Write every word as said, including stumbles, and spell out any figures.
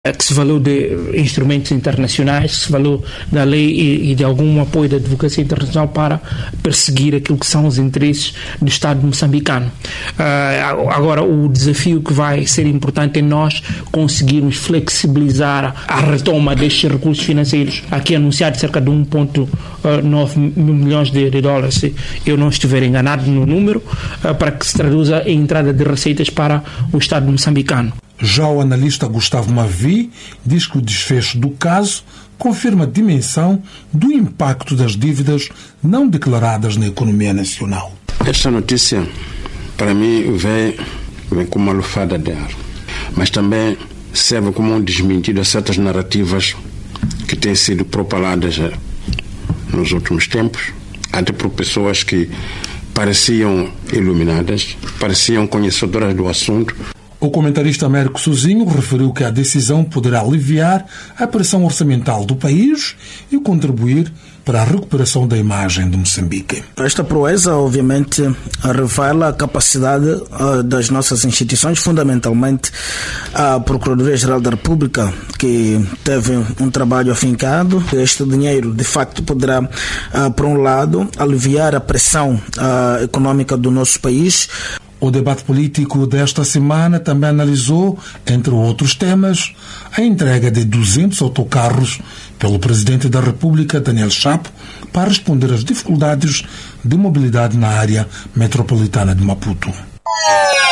que se falou de instrumentos internacionais, que se falou da lei e, e de algum apoio da advocacia internacional para perseguir aquilo que são os interesses do Estado moçambicano. Uh, agora, o desafio que vai ser importante é nós conseguirmos flexibilizar a retoma destes recursos financeiros, aqui anunciado cerca de um vírgula nove milhões de, de dólares, se eu não estiver enganado no número, uh, para que se traduza em entrada de receitas para o Estado moçambicano. Já o analista Gustavo Mavi diz que o desfecho do caso confirma a dimensão do impacto das dívidas não declaradas na economia nacional. Esta notícia, para mim, vem, vem como uma lufada de ar, mas também serve como um desmentido a certas narrativas que têm sido propaladas nos últimos tempos, até por pessoas que pareciam iluminadas, pareciam conhecedoras do assunto. O comentarista Américo Sozinho referiu que a decisão poderá aliviar a pressão orçamental do país e contribuir para a recuperação da imagem de Moçambique. Esta proeza, obviamente, revela a capacidade uh, das nossas instituições, fundamentalmente a Procuradoria-Geral da República, que teve um trabalho afincado. Este dinheiro, de facto, poderá, uh, por um lado, aliviar a pressão uh, econômica do nosso país. O debate político desta semana também analisou, entre outros temas, a entrega de duzentos autocarros pelo Presidente da República, Daniel Chapo, para responder às dificuldades de mobilidade na área metropolitana de Maputo.